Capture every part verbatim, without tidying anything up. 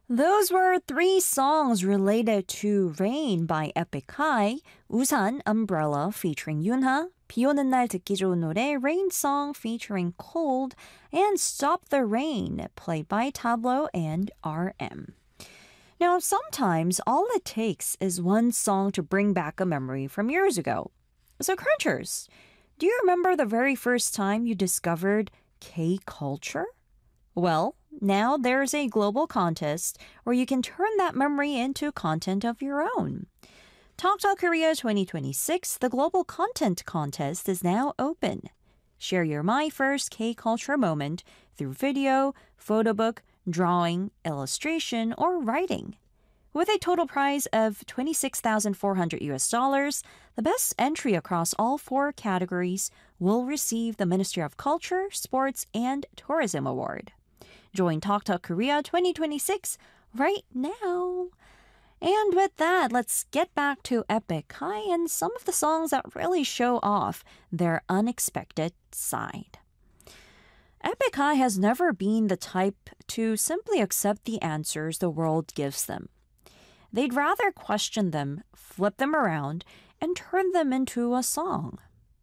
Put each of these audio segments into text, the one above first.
Those were three songs related to Rain by Epic High, 우산, Umbrella featuring Yunha, 비 오는 날 듣기 좋은 노래 Rain Song featuring Cold, and Stop the Rain played by Tableau and R M. Now, sometimes all it takes is one song to bring back a memory from years ago. So, Crunchers, do you remember the very first time you discovered K-culture? Well, now there's a global contest where you can turn that memory into content of your own. TalkTalk Korea twenty twenty-six, the Global Content Contest, is now open. Share your My First K-Culture moment through video, photo book, drawing, illustration, or writing. With a total prize of twenty-six thousand four hundred U S dollars, the best entry across all four categories will receive the Ministry of Culture, Sports, and Tourism Award. Join TalkTalk Korea twenty twenty-six right now. And with that, let's get back to Epic High and some of the songs that really show off their unexpected side. Epic High has never been the type to simply accept the answers the world gives them. They'd rather question them, flip them around, and turn them into a song.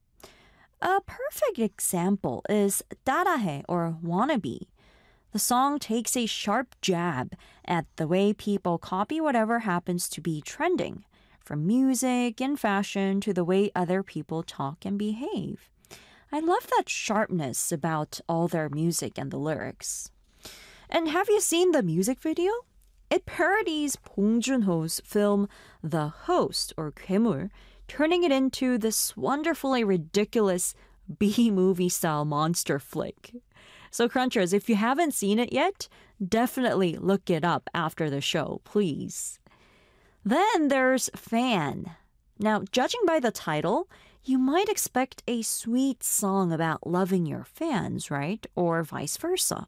A perfect example is 따라해 or Wannabe. The song takes a sharp jab at the way people copy whatever happens to be trending, from music and fashion to the way other people talk and behave. I love that sharpness about all their music and the lyrics. And have you seen the music video? It parodies Bong Joon-ho's film The Host or 괴물, turning it into this wonderfully ridiculous B-movie style monster flick. So Crunchers, if you haven't seen it yet, definitely look it up after the show, please. Then there's Fan. Now, judging by the title, you might expect a sweet song about loving your fans, right? Or vice versa.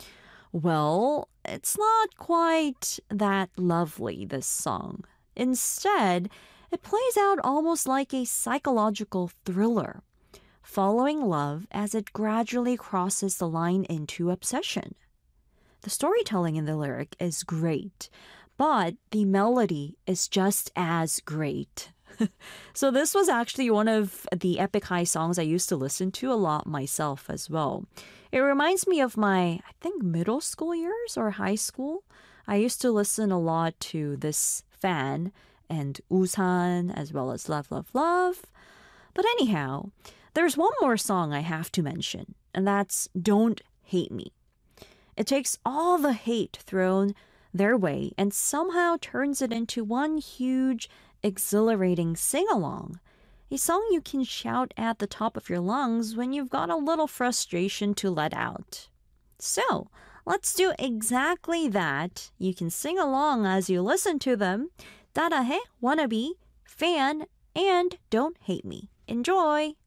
Well, it's not quite that lovely, this song. Instead, it plays out almost like a psychological thriller, following love as it gradually crosses the line into obsession. The storytelling in the lyric is great, but the melody is just as great. So this was actually one of the Epic High songs I used to listen to a lot myself as well. It reminds me of my, I think, middle school years or high school. I used to listen a lot to this Fan and 우산 as well as Love, Love, Love. But anyhow, there's one more song I have to mention, and that's Don't Hate Me. It takes all the hate thrown their way and somehow turns it into one huge, exhilarating sing-along. A song you can shout at the top of your lungs when you've got a little frustration to let out. So, let's do exactly that. You can sing along as you listen to them. 따라해, Wannabe, Fan, and Don't Hate Me. Enjoy!